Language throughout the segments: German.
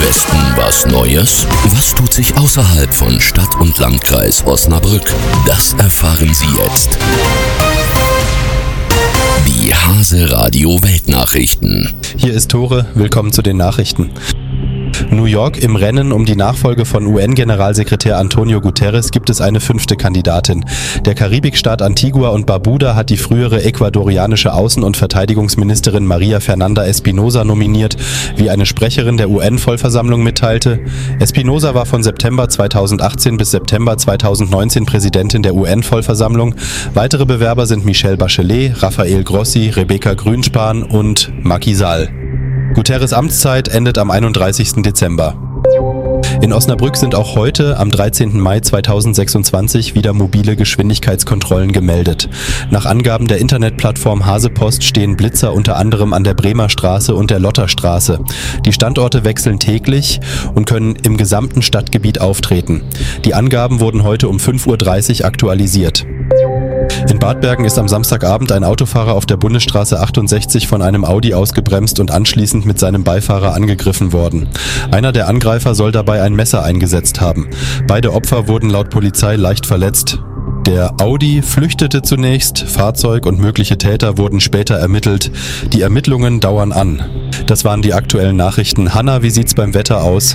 Westen was Neues? Was tut sich außerhalb von Stadt und Landkreis Osnabrück? Das erfahren Sie jetzt. Die Hase Radio Weltnachrichten. Hier ist Tore, willkommen zu den Nachrichten. New York: Im Rennen um die Nachfolge von UN-Generalsekretär Antonio Guterres gibt es eine 5. Kandidatin. Der Karibikstaat Antigua und Barbuda hat die frühere ecuadorianische Außen- und Verteidigungsministerin Maria Fernanda Espinosa nominiert, wie eine Sprecherin der UN-Vollversammlung mitteilte. Espinosa war von September 2018 bis September 2019 Präsidentin der UN-Vollversammlung. Weitere Bewerber sind Michelle Bachelet, Rafael Grossi, Rebecca Grünspan und Macky Sall. Guterres' Amtszeit endet am 31. Dezember. In Osnabrück sind auch heute, am 13. Mai 2026, wieder mobile Geschwindigkeitskontrollen gemeldet. Nach Angaben der Internetplattform Hasepost stehen Blitzer unter anderem an der Bremer Straße und der Lotterstraße. Die Standorte wechseln täglich und können im gesamten Stadtgebiet auftreten. Die Angaben wurden heute um 5:30 Uhr aktualisiert. In Bad Bergen ist am Samstagabend ein Autofahrer auf der Bundesstraße 68 von einem Audi ausgebremst und anschließend mit seinem Beifahrer angegriffen worden. Einer der Angreifer soll dabei ein Messer eingesetzt haben. Beide Opfer wurden laut Polizei leicht verletzt. Der Audi flüchtete zunächst, Fahrzeug und mögliche Täter wurden später ermittelt. Die Ermittlungen dauern an. Das waren die aktuellen Nachrichten. Hanna, wie sieht's beim Wetter aus?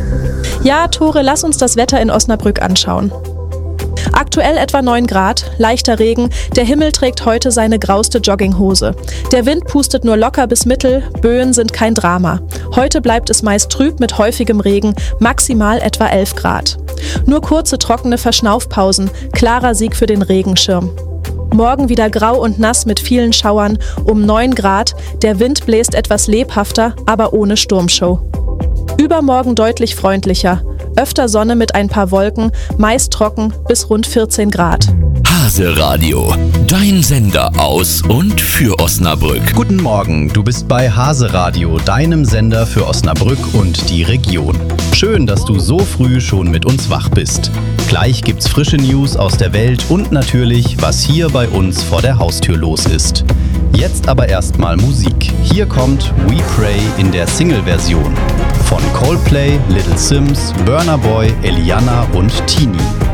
Ja, Tore, lass uns das Wetter in Osnabrück anschauen. Aktuell etwa 9 Grad, leichter Regen, der Himmel trägt heute seine grauste Jogginghose. Der Wind pustet nur locker bis mittel, Böen sind kein Drama. Heute bleibt es meist trüb mit häufigem Regen, maximal etwa 11 Grad. Nur kurze trockene Verschnaufpausen, klarer Sieg für den Regenschirm. Morgen wieder grau und nass mit vielen Schauern, um 9 Grad, der Wind bläst etwas lebhafter, aber ohne Sturmshow. Übermorgen deutlich freundlicher. Öfter Sonne mit ein paar Wolken, meist trocken bis rund 14 Grad. Hase Radio, dein Sender aus und für Osnabrück. Guten Morgen, du bist bei Hase Radio, deinem Sender für Osnabrück und die Region. Schön, dass du so früh schon mit uns wach bist. Gleich gibt's frische News aus der Welt und natürlich, was hier bei uns vor der Haustür los ist. Jetzt aber erstmal Musik. Hier kommt We Pray in der Single-Version von Coldplay, Little Sims, Burna Boy, Eliana und Tini.